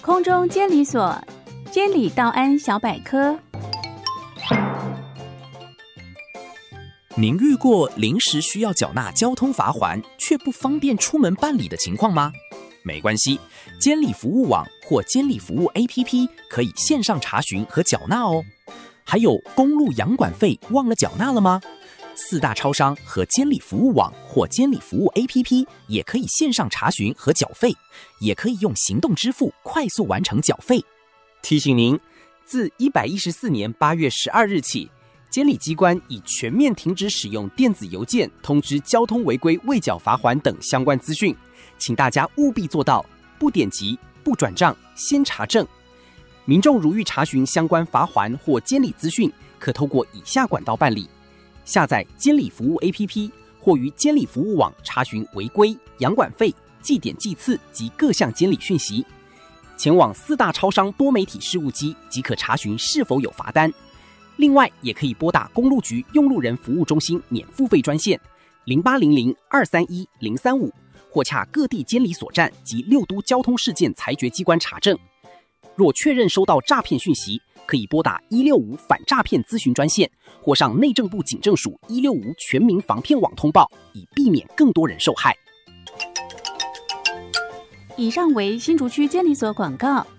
空中监理所监理道安小百科。 您遇过临时需要缴纳交通罚锾却不方便出门办理的情况吗？没关系，监理服务网或监理服务 APP 可以线上查询和缴纳哦。还有公路养管费忘了缴纳了吗？4大超商和监理服务网或监理服务 APP 也可以线上查询和缴费，也可以用行动支付快速完成缴费。 提醒您，自114年8月12日起，监理机关已全面停止使用电子邮件通知交通违规未缴罚锾等相关资讯，请大家务必做到不点击、不转账、先查证。民众如欲查询相关罚锾或监理资讯，可透过以下管道办理：下载监理服务 APP， 或于监理服务网查询违规、养管费、计点计次及各项监理讯息。前往4大超商多媒体事务机即可查询是否有罚单。另外，也可以拨打公路局用路人服务中心免付费专线0800-231-035，或洽各地监理所站及6都交通事件裁决机关查证。若确认收到诈骗讯息，可以拨打165反诈骗咨询专线，或上内政部警政署165全民防骗网通报，以避免更多人受害。 以上为新竹区监理所广告。